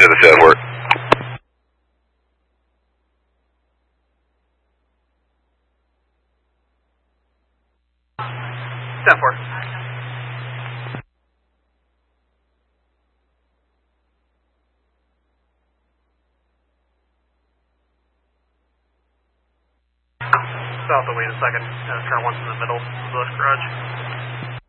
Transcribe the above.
the South Fork. South Fork. South away in a second. Turn once in the middle of the garage.